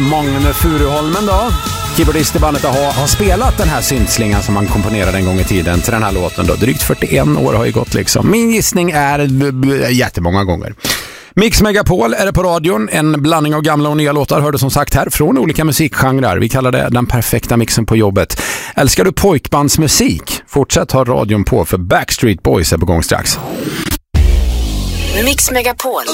Magne Furuholmen då. Keyboardist i bandet har spelat den här syntslingan som man komponerade en gång i tiden till den här låten då. Drygt 41 år har ju gått liksom. Min gissning är jättemånga gånger. Mix Megapol är det på radion. En blandning av gamla och nya låtar hörde som sagt här från olika musikgenrer. Vi kallar det den perfekta mixen på jobbet. Älskar du pojkbandsmusik? Fortsätt ha radion på för Backstreet Boys är på gång strax. Mix Megapol.